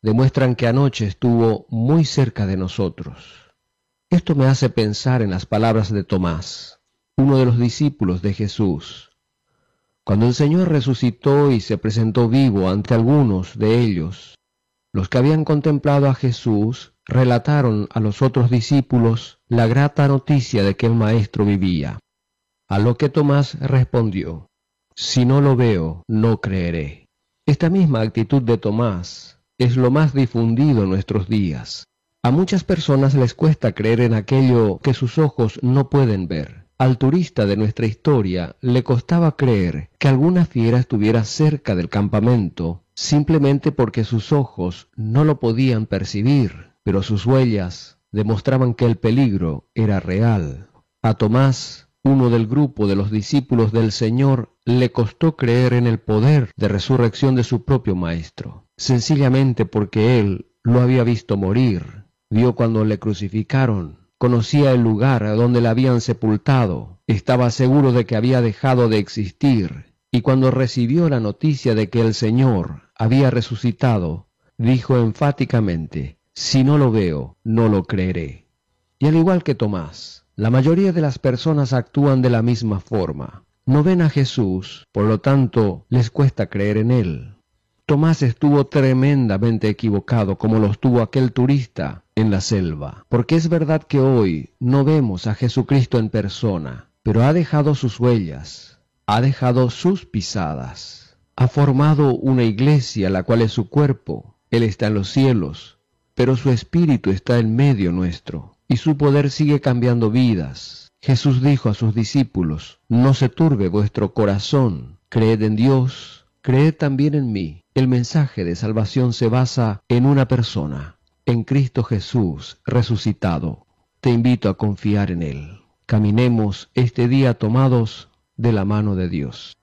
demuestran que anoche estuvo muy cerca de nosotros. Esto me hace pensar en las palabras de Tomás, uno de los discípulos de Jesús. Cuando el Señor resucitó y se presentó vivo ante algunos de ellos, los que habían contemplado a Jesús relataron a los otros discípulos la grata noticia de que el Maestro vivía. A lo que Tomás respondió: si no lo veo, no creeré. Esta misma actitud de Tomás es lo más difundido en nuestros días. A muchas personas les cuesta creer en aquello que sus ojos no pueden ver. Al turista de nuestra historia le costaba creer que alguna fiera estuviera cerca del campamento simplemente porque sus ojos no lo podían percibir, pero sus huellas demostraban que el peligro era real. A Tomás, uno del grupo de los discípulos del Señor, le costó creer en el poder de resurrección de su propio Maestro, sencillamente porque él lo había visto morir, vio cuando le crucificaron, conocía el lugar donde le habían sepultado, estaba seguro de que había dejado de existir, y cuando recibió la noticia de que el Señor había resucitado, dijo enfáticamente: si no lo veo, no lo creeré. Y al igual que Tomás, la mayoría de las personas actúan de la misma forma. No ven a Jesús, por lo tanto, les cuesta creer en Él. Tomás estuvo tremendamente equivocado, como lo estuvo aquel turista en la selva, porque es verdad que hoy no vemos a Jesucristo en persona, pero ha dejado sus huellas, ha dejado sus pisadas, ha formado una iglesia, la cual es su cuerpo. Él está en los cielos, pero su espíritu está en medio nuestro, y su poder sigue cambiando vidas. Jesús dijo a sus discípulos: no se turbe vuestro corazón, creed en Dios, creed también en mí. El mensaje de salvación se basa en una persona, en Cristo Jesús resucitado. Te invito a confiar en Él. Caminemos este día tomados de la mano de Dios.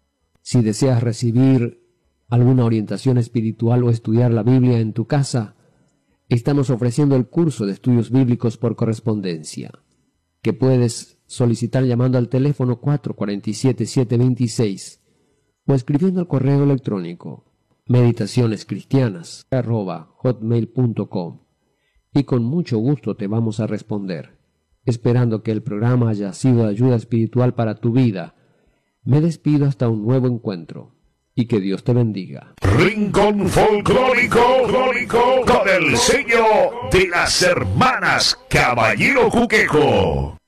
Si deseas recibir alguna orientación espiritual o estudiar la Biblia en tu casa, estamos ofreciendo el curso de estudios bíblicos por correspondencia, que puedes solicitar llamando al teléfono 447-726 o escribiendo al correo electrónico meditacionescristianas@hotmail.com, y con mucho gusto te vamos a responder. Esperando que el programa haya sido de ayuda espiritual para tu vida, me despido hasta un nuevo encuentro, y que Dios te bendiga. Rincón Folclórico con el sello de las hermanas Caballero Cuquejo.